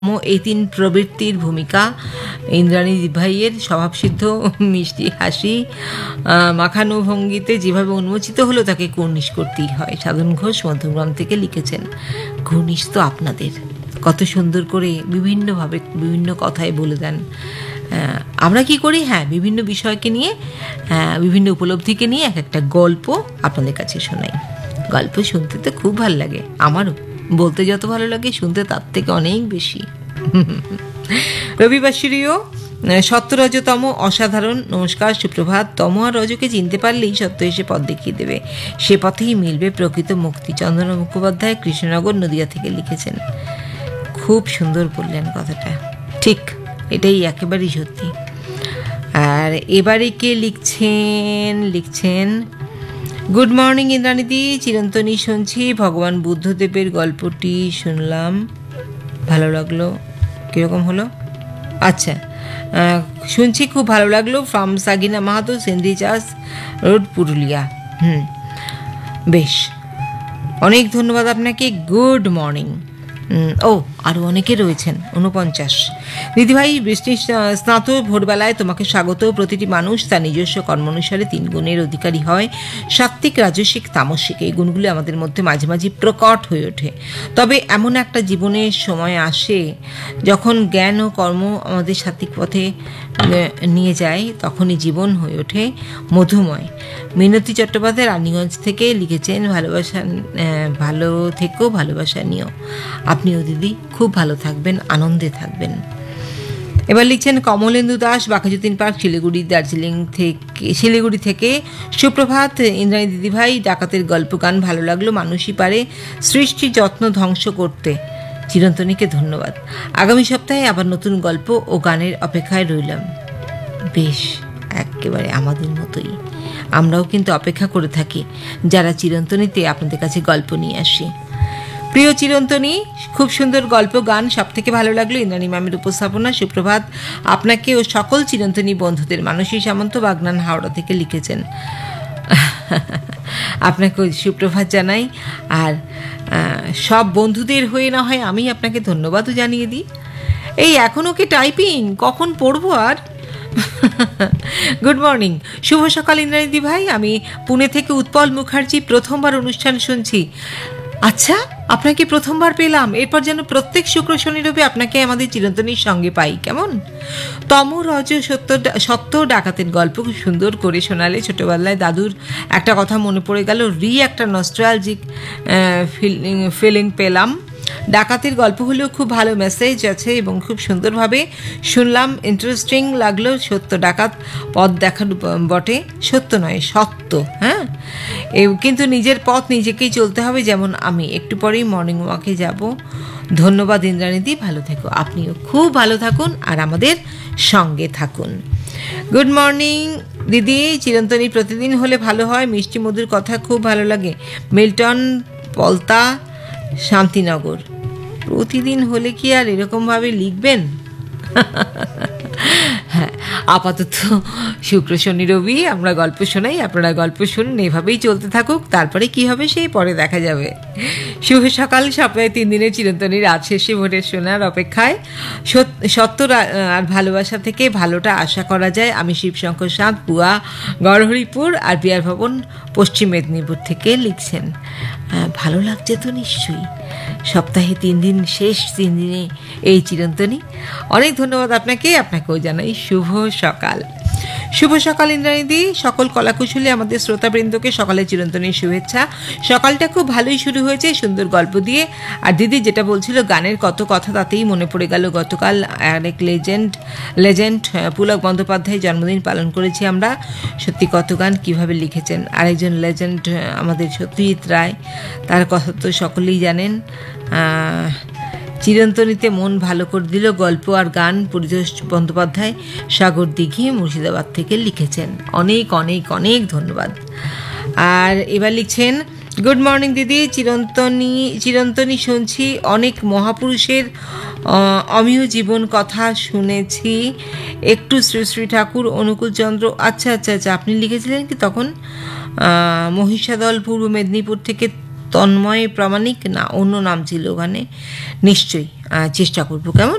এই তিন প্রবৃত্তির ভূমিকা ইন্দ্রাণী দিভাইয়ের স্বভাবসিদ্ধ মিষ্টি হাসি মাখানো ভঙ্গিতে যেভাবে উন্মোচিত হলো তাকে কুর্নিশ করতেই হয়। সাধন ঘোষ মধ্যমগ্রাম থেকে লিখেছেন, কুর্নিশ তো আপনাদের, কত সুন্দর করে বিভিন্নভাবে বিভিন্ন কথায় বলে দেন। আমরা কি করি, বিভিন্ন বিষয়কে নিয়ে, বিভিন্ন উপলব্ধিকে নিয়ে এক একটা গল্প আপনাদের কাছে শোনাই। গল্প শুনতে তো খুব ভালো লাগে, আমারও। বলতে যত ভালো লাগে, শুনতে তার থেকে অনেক বেশি। রবিবাসরীয় সত্যরজতম অসাধারণ। নমস্কার, সুপ্রভাত। তম আর রজকে চিনতে পারলেই সত্য এসে পথ দেখিয়ে দেবে, সে পথেই মিলবে প্রকৃত মুক্তি। চন্দ্রনা মুখোপাধ্যায় কৃষ্ণনগর নদিয়া থেকে লিখেছেন। খুব সুন্দর বললেন কথাটা, ঠিক এটাই একেবারেই সত্যি। আর এবারে কে লিখছেন গুড মর্নিং ইন্দ্রাণীদি, চিরন্তনী শুনছি, ভগবান বুদ্ধদেবের গল্পটি শুনলাম, ভালো লাগলো। কীরকম হলো? আচ্ছা, শুনছি, খুব ভালো লাগলো। From সাগিনা Mahato, সেন্দ্রিচাস road, Purulia. বেশ, অনেক ধন্যবাদ আপনাকে। Good morning. আরও অনেকে রয়েছেন। 49 দিদিভাই, বৃষ্টি স্নাত ভোরবেলায় তোমাকে স্বাগত। প্রতিটি মানুষ তার নিজস্ব কর্মানুসারে 3 গুণের অধিকারী হয়, সাত্ত্বিক, রাজসিক, তামসিক। এই গুণগুলি আমাদের মধ্যে মাঝে মাঝে প্রকট হয়ে ওঠে। তবে এমন একটা জীবনের সময় আসে যখন জ্ঞান ও কর্ম আমাদের সাত্ত্বিক পথে নিয়ে যায়, তখনই জীবন হয়ে ওঠে মধুময়। মিনতি চট্টোপাধ্যায় রানীগঞ্জ থেকে লিখেছেন, ভালোবাসা, ভালো থেকো, ভালোবাসা নিও। আপনিও দিদি খুব ভালো থাকবেন, আনন্দে থাকবেন। এবার লিখছেন কমলেন্দু দাস, বাঘাযতীন পার্ক, শিলিগুড়ি থেকে। সুপ্রভাত ইন্দ্রাণী দিদিভাই, ডাকাতের গল্প গান ভালো লাগলো। মানুষই পারে সৃষ্টির যত্ন ধ্বংস করতে। চিরন্তনীকে ধন্যবাদ। আগামী সপ্তাহে আবার নতুন গল্প ও গানের অপেক্ষায় রইলাম। বেশ, একেবারে আমাদের মতোই আমরাও কিন্তু অপেক্ষা করে থাকি, যারা চিরন্তনীতে আপনাদের কাছে গল্প নিয়ে আসি। প্রিয় চিরন্তনী, খুব সুন্দর গল্প গান, সব থেকে ভালো লাগলো ইন্দ্রাণী ম্যামের উপস্থাপনা। সুপ্রভাত আপনাকে ও সকল চিরন্তনী বন্ধুদের। মানসী সামন্ত, বাগনান, হাওড়া থেকে লিখেছেন। আপনাকে সুপ্রভাত জানাই। আর সব বন্ধুদের হয়ে না হয় আমি আপনাকে ধন্যবাদও জানিয়ে দিই। এই এখনও কি টাইপিং? কখন পড়বো আর? গুড মর্নিং, শুভ সকাল ইন্দ্রাণী ভাই। আমি পুনে থেকে উৎপল মুখার্জি, প্রথমবার অনুষ্ঠান শুনছি। আচ্ছা, আপনাকে প্রথমবার পেলাম। এরপর যেন প্রত্যেক শুক্র শনি রবি আপনাকে আমাদের চিরন্তনীর সঙ্গে পাই, কেমন? তম রজ সত্য ডাকাতের গল্প খুব সুন্দর করে শোনালে। ছোটবেলায় দাদুর একটা কথা মনে পড়ে গেল, একটা নস্টালজিক ফিলিং পেলাম। ডাকাতের গল্প হলেও খুব ভালো মেসেজ আছে এবং খুব সুন্দরভাবে শুনলাম, ইন্টারেস্টিং লাগলো। সত্য ডাকাত পথ দেখার বটে, সত্য নয় সত্য। কিন্তু নিজের পথ নিজেকেই চলতে হবে। যেমন আমি একটু পরেই মর্নিং ওয়াকে যাব। ধন্যবাদ ইন্দ্রাণীদি, ভালো থেকো। আপনিও খুব ভালো থাকুন আর আমাদের সঙ্গে থাকুন। গুড মর্নিং দিদি, চিরন্তনী প্রতিদিন হলে ভালো হয়, মিষ্টি মধুর কথা খুব ভালো লাগে। মিল্টন, পলতা, শান্তিনগর। প্রতিদিন হলে কি আর এরকমভাবে লিখবেন? আপাতত শুক্র শনি রবি আমরা গল্প শোনাই, আপনারা গল্প শুনুন, এভাবেই চলতে থাকুক। তারপরে কি হবে সেই পরে দেখা যাবে। শুভ সকাল। সপ্তাহে 3 দিনের চিরন্তনীর রাত শেষে ভোরের শোনার অপেক্ষায়। সত্য আর ভালোবাসা থেকে ভালোটা আশা করা যায়। আমি শিবশঙ্কর সাঁত, পুয়া, গড়হরিপুর আর বিহার ভবন, পশ্চিম মেদিনীপুর থেকে লিখছেন। ভালো লাগছে তো নিশ্চয়ই। সপ্তাহে 3 দিন, শেষ 3 দিনে এই চিরন্তনী। অনেক ধন্যবাদ আপনাকেও জানাই শুভ সকাল। শুভ সকাল ইন্দ্রাণীদি, সকল কলাকুশলী আমাদের শ্রোতাবৃন্দকে সকালে চিরন্তনীর শুভেচ্ছা। সকালটা খুব ভালোই শুরু হয়েছে সুন্দর গল্প দিয়ে। আর দিদি যেটা বলছিল গানের কত কথা, তাতেই মনে পড়ে গেল গতকাল আরেক লেজেন্ড পুলক বন্দ্যোপাধ্যায় জন্মদিন পালন করেছি আমরা। সত্যি কত গান কীভাবে লিখেছেন। আরেকজন লেজেন্ড আমাদের সত্যজিৎ রায়, তার কথা তো সকলেই জানেন। চিরন্তনীতে মন ভালো করে দিল গল্প আর গান। পরিতোষ বন্দ্যোপাধ্যায়, সাগর দিঘি, মুর্শিদাবাদ থেকে লিখেছেন। অনেক অনেক অনেক ধন্যবাদ। আর এবার লিখছেন, গুড মর্নিং দিদি, চিরন্তনী শুনছি। অনেক মহাপুরুষের অমীয় জীবন কথা শুনেছি। একটু শ্রী শ্রী ঠাকুর, অনুকূলচন্দ্র। আচ্ছা, আপনি লিখেছিলেন কি তখন? মহিষাদল, পূর্ব মেদিনীপুর থেকে তন্ময় প্রামাণিক, না অন্য নাম ছিল ওখানে নিশ্চয়ই। চেষ্টা করব, কেমন?